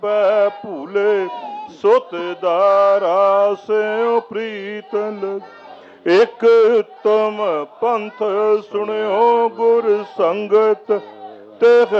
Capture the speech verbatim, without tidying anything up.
ਪੈ ਭੂਲੇ ਸੁਤ ਦਾਰਾ ਸਿਉ ਪ੍ਰੀਤ ਲਗ। ਇਕ ਤਮ ਪੰਥ ਸੁਣਿਓ ਗੁਰ ਸੰਗਤ ਤੇ